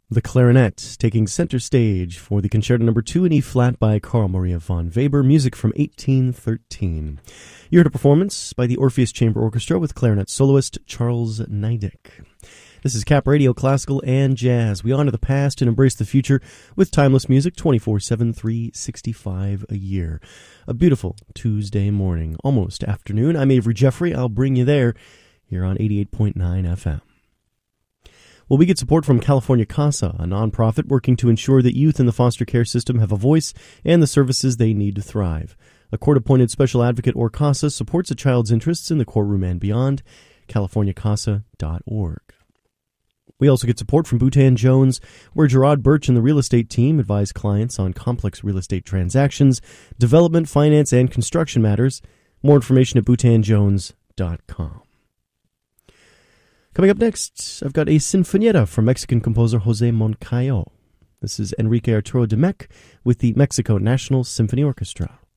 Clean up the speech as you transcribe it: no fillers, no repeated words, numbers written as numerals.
The clarinet taking center stage for the Concerto No. 2 in E-flat by Carl Maria von Weber, music from 1813. You heard a performance by the Orpheus Chamber Orchestra with clarinet soloist Charles Niedick. This is Cap Radio, Classical and Jazz. We honor the past and embrace the future with timeless music 24/7, 365 a year. A beautiful Tuesday morning, almost afternoon. I'm Avery Jeffrey. I'll bring you there here on 88.9 FM. Well, we get support from California CASA, a nonprofit working to ensure that youth in the foster care system have a voice and the services they need to thrive. A court-appointed special advocate, or CASA, supports a child's interests in the courtroom and beyond. CaliforniaCASA.org. We also get support from Boutan Jones, where Gerard Birch and the real estate team advise clients on complex real estate transactions, development, finance, and construction matters. More information at BoutanJones.com. Coming up next, I've got a sinfonietta from Mexican composer Jose Moncayo. This is Enrique Arturo de Mech with the Mexico National Symphony Orchestra.